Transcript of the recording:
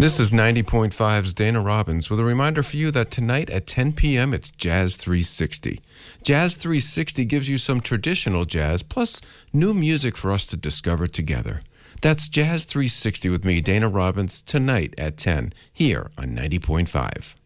This is 90.5's Dana Robbins with a reminder for you that tonight at 10 p.m. it's Jazz 360. Jazz 360 gives you some traditional jazz plus new music for us to discover together. That's Jazz 360 with me, Dana Robbins, tonight at 10 here on 90.5.